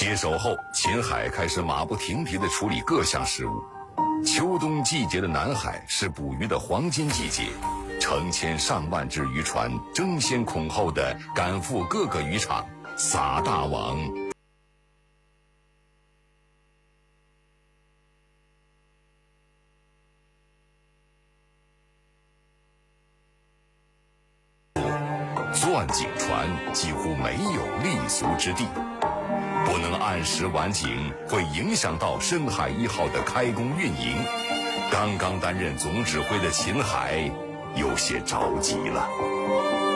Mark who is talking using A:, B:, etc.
A: 接手后，秦海开始马不停蹄地处理各项事务。秋冬季节的南海是捕鱼的黄金季节，成千上万只渔船争先恐后地赶赴各个渔场，撒大网。钻井船几乎没有立足之地，不能按时完井，会影响到深海1号的开工运营。刚刚担任总指挥的秦海有些着急了。